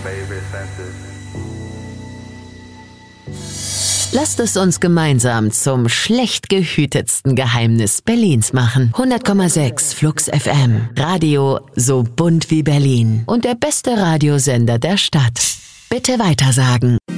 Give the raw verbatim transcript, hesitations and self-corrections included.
Lasst es uns gemeinsam zum schlecht gehütetsten Geheimnis Berlins machen. hundert Komma sechs Flux F M. Radio so bunt wie Berlin. Und der beste Radiosender der Stadt. Bitte weitersagen.